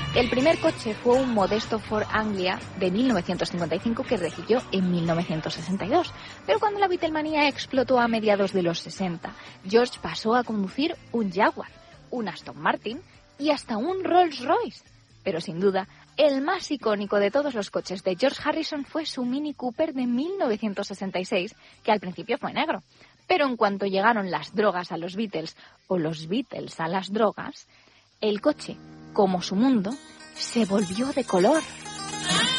El primer coche fue un modesto Ford Anglia de 1955 que registró en 1962. Pero cuando la Beatlemanía explotó a mediados de los 60, George pasó a conducir un Jaguar, un Aston Martin y hasta un Rolls Royce. Pero sin duda, el más icónico de todos los coches de George Harrison fue su Mini Cooper de 1966, que al principio fue negro. Pero en cuanto llegaron las drogas a los Beatles o los Beatles a las drogas, el coche, como su mundo, se volvió de color.